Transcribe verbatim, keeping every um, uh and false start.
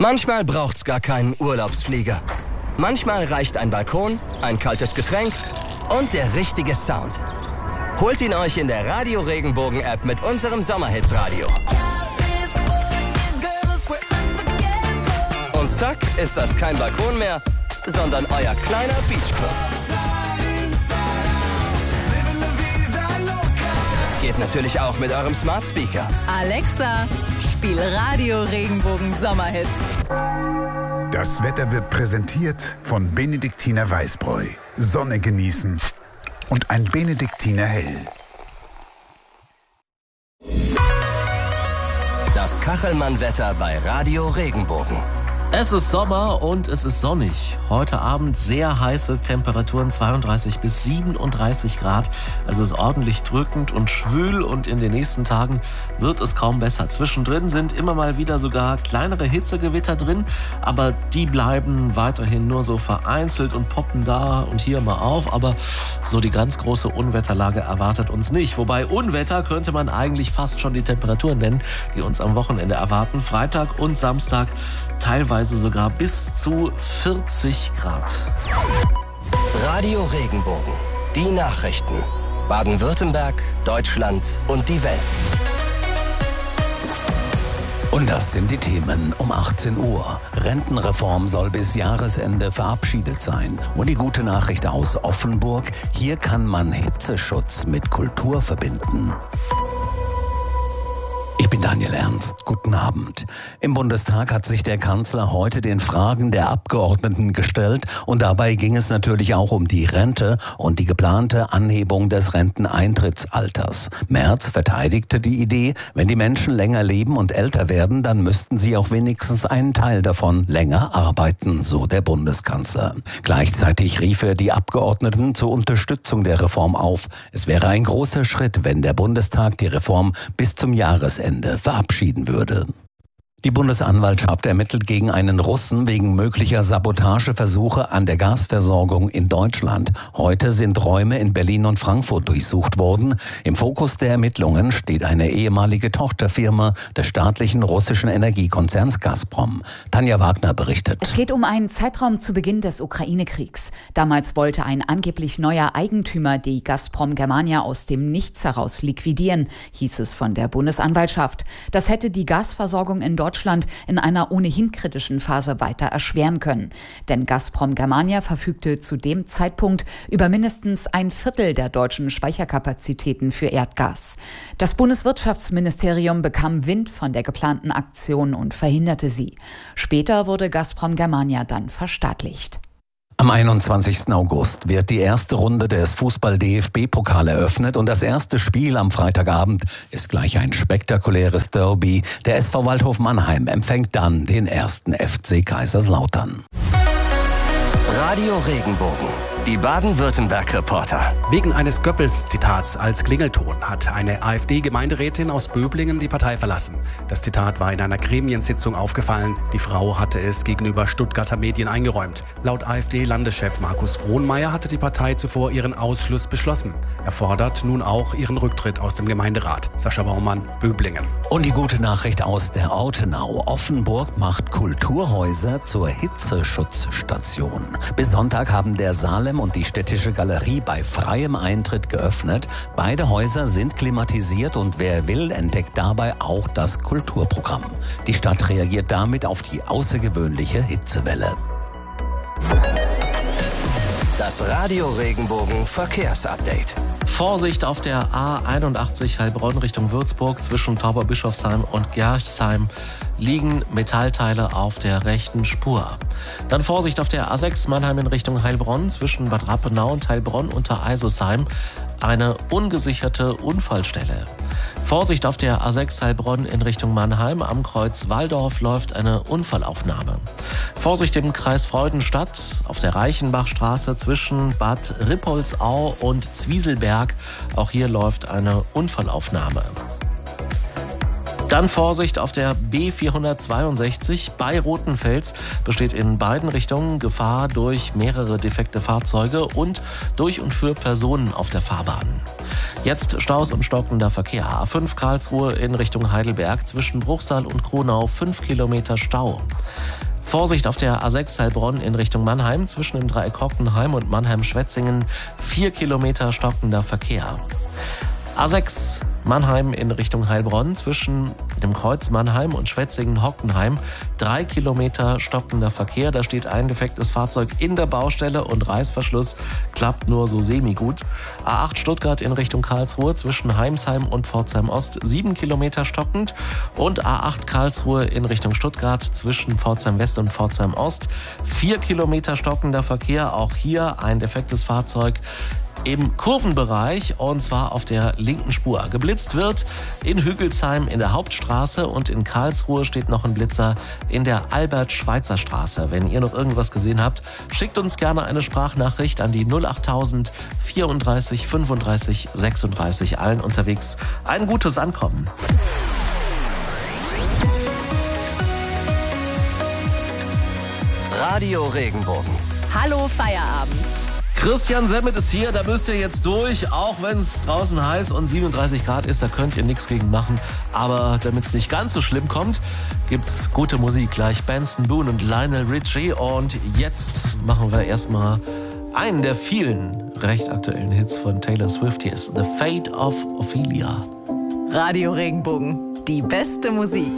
Manchmal braucht's gar keinen Urlaubsflieger. Manchmal reicht ein Balkon, ein kaltes Getränk und der richtige Sound. Holt ihn euch in der Radio Regenbogen App mit unserem Sommerhitsradio. Und zack, ist das kein Balkon mehr, sondern euer kleiner Beachclub. Geht natürlich auch mit eurem Smart Speaker. Alexa, spiel Radio Regenbogen Sommerhits. Das Wetter wird präsentiert von Benediktiner Weißbräu. Sonne genießen und ein Benediktiner Hell. Das Kachelmann-Wetter bei Radio Regenbogen. Es ist Sommer und es ist sonnig. Heute Abend sehr heiße Temperaturen, zweiunddreißig bis siebenunddreißig Grad. Es ist ordentlich drückend und schwül und in den nächsten Tagen wird es kaum besser. Zwischendrin sind immer mal wieder sogar kleinere Hitzegewitter drin, aber die bleiben weiterhin nur so vereinzelt und poppen da und hier mal auf. Aber so die ganz große Unwetterlage erwartet uns nicht. Wobei Unwetter könnte man eigentlich fast schon die Temperaturen nennen, die uns am Wochenende erwarten. Freitag und Samstag teilweise sogar bis zu vierzig Grad. Radio Regenbogen. Die Nachrichten. Baden-Württemberg, Deutschland und die Welt. Und das sind die Themen um achtzehn Uhr. Rentenreform soll bis Jahresende verabschiedet sein. Und die gute Nachricht aus Offenburg: Hier kann man Hitzeschutz mit Kultur verbinden. Ich bin Daniel Ernst. Guten Abend. Im Bundestag hat sich der Kanzler heute den Fragen der Abgeordneten gestellt und dabei ging es natürlich auch um die Rente und die geplante Anhebung des Renteneintrittsalters. Merz verteidigte die Idee, wenn die Menschen länger leben und älter werden, dann müssten sie auch wenigstens einen Teil davon länger arbeiten, so der Bundeskanzler. Gleichzeitig rief er die Abgeordneten zur Unterstützung der Reform auf. Es wäre ein großer Schritt, wenn der Bundestag die Reform bis zum Jahresende verabschieden würde. Die Bundesanwaltschaft ermittelt gegen einen Russen wegen möglicher Sabotageversuche an der Gasversorgung in Deutschland. Heute sind Räume in Berlin und Frankfurt durchsucht worden. Im Fokus der Ermittlungen steht eine ehemalige Tochterfirma des staatlichen russischen Energiekonzerns Gazprom. Tanja Wagner berichtet. Es geht um einen Zeitraum zu Beginn des Ukraine-Kriegs. Damals wollte ein angeblich neuer Eigentümer die Gazprom Germania aus dem Nichts heraus liquidieren, hieß es von der Bundesanwaltschaft. Das hätte die Gasversorgung in Deutschland Deutschland in einer ohnehin kritischen Phase weiter erschweren können. Denn Gazprom Germania verfügte zu dem Zeitpunkt über mindestens ein Viertel der deutschen Speicherkapazitäten für Erdgas. Das Bundeswirtschaftsministerium bekam Wind von der geplanten Aktion und verhinderte sie. Später wurde Gazprom Germania dann verstaatlicht. Am einundzwanzigsten August wird die erste Runde des Fußball-D F B-Pokal eröffnet und das erste Spiel am Freitagabend ist gleich ein spektakuläres Derby. Der S V Waldhof Mannheim empfängt dann den ersten F C Kaiserslautern. Radio Regenbogen. Die Baden-Württemberg-Reporter. Wegen eines Goebbels-Zitats als Klingelton hat eine AfD-Gemeinderätin aus Böblingen die Partei verlassen. Das Zitat war in einer Gremiensitzung aufgefallen. Die Frau hatte es gegenüber Stuttgarter Medien eingeräumt. Laut AfD-Landeschef Markus Frohnmeier hatte die Partei zuvor ihren Ausschluss beschlossen. Er fordert nun auch ihren Rücktritt aus dem Gemeinderat. Sascha Baumann, Böblingen. Und die gute Nachricht aus der Ortenau. Offenburg macht Kulturhäuser zur Hitzeschutzstation. Bis Sonntag haben der Salem und die Städtische Galerie bei freiem Eintritt geöffnet. Beide Häuser sind klimatisiert und wer will, entdeckt dabei auch das Kulturprogramm. Die Stadt reagiert damit auf die außergewöhnliche Hitzewelle. Das Radio Regenbogen Verkehrsupdate. Vorsicht auf der A einundachtzig Heilbronn Richtung Würzburg. Zwischen Tauberbischofsheim und Gerchsheim liegen Metallteile auf der rechten Spur. Dann Vorsicht auf der A sechs Mannheim in Richtung Heilbronn. Zwischen Bad Rappenau und Heilbronn unter Eisesheim eine ungesicherte Unfallstelle. Vorsicht auf der A sechs Heilbronn in Richtung Mannheim. Am Kreuz Walldorf läuft eine Unfallaufnahme. Vorsicht im Kreis Freudenstadt auf der Reichenbachstraße zwischen Bad Rippoldsau und Zwieselberg. Auch hier läuft eine Unfallaufnahme. Dann Vorsicht auf der B vierhundertzweiundsechzig bei Rothenfels. Besteht in beiden Richtungen Gefahr durch mehrere defekte Fahrzeuge und durch und für Personen auf der Fahrbahn. Jetzt Staus und stockender Verkehr. A fünf Karlsruhe in Richtung Heidelberg zwischen Bruchsal und Kronau fünf Kilometer Stau. Vorsicht auf der A sechs Heilbronn in Richtung Mannheim zwischen dem Dreieck Hockenheim und Mannheim-Schwetzingen vier Kilometer stockender Verkehr. A sechs Mannheim in Richtung Heilbronn zwischen dem Kreuz Mannheim und Schwetzingen-Hockenheim drei Kilometer stockender Verkehr. Da steht ein defektes Fahrzeug in der Baustelle und Reißverschluss klappt nur so semi-gut. A acht Stuttgart in Richtung Karlsruhe zwischen Heimsheim und Pforzheim Ost sieben Kilometer stockend und A acht Karlsruhe in Richtung Stuttgart zwischen Pforzheim West und Pforzheim Ost vier Kilometer stockender Verkehr. Auch hier ein defektes Fahrzeug im Kurvenbereich und zwar auf der linken Spur. Geblitzt wird in Hügelsheim in der Hauptstraße und in Karlsruhe steht noch ein Blitzer in der Albert-Schweitzer-Straße. Wenn ihr noch irgendwas gesehen habt, schickt uns gerne eine Sprachnachricht an die null achttausend vierunddreißig fünfunddreißig sechsunddreißig. Allen unterwegs ein gutes Ankommen. Radio Regenbogen. Hallo Feierabend. Christian Semmet ist hier, da müsst ihr jetzt durch, auch wenn es draußen heiß und siebenunddreißig Grad ist, da könnt ihr nichts gegen machen. Aber damit es nicht ganz so schlimm kommt, gibt's gute Musik, gleich Benson Boone und Lionel Richie. Und jetzt machen wir erstmal einen der vielen recht aktuellen Hits von Taylor Swift. Hier ist The Fate of Ophelia. Radio Regenbogen, die beste Musik.